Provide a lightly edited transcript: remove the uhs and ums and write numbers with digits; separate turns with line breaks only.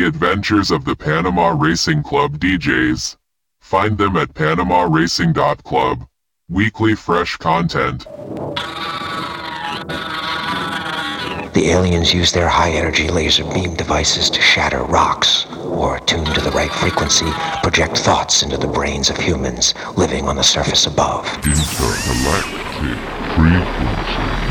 The adventures of the Panama Racing Club DJs. Find them at PanamaRacing.club. Weekly fresh content.
The aliens use their high-energy laser beam devices to shatter rocks, or tuned to the right frequency, project thoughts into the brains of humans living on the surface above.
Intergalactic frequency.